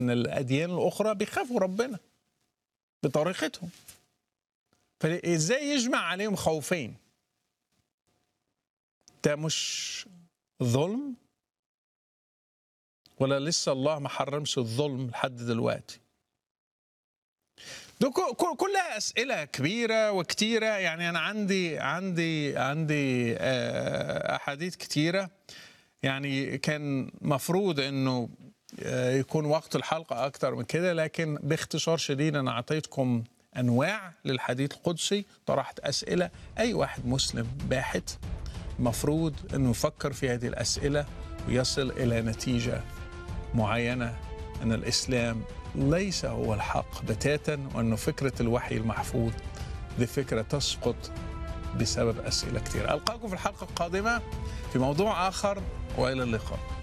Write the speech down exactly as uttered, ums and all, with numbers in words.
ان الاديان الاخرى بيخافوا ربنا بطريقتهم، فازاي يجمع عليهم خوفين؟ ده مش ظلم؟ ولا لسه الله ما حرمش الظلم لحد دلوقتي؟ دي كلها اسئله كبيره وكتيره. يعني انا عندي عندي عندي احاديث كتيره، يعني كان مفروض انه يكون وقت الحلقه اكتر من كده، لكن باختصار شديد انا اعطيتكم انواع للحديث القدسي، طرحت اسئله. اي واحد مسلم باحث مفروض انه يفكر في هذه الاسئله ويصل الى نتيجه معينه ان الاسلام ليس هو الحق بتاتا، وانه فكره الوحي المحفوظ دي فكره تسقط بسبب اسئله كثيره. القاكم في الحلقه القادمه في موضوع اخر، والى اللقاء.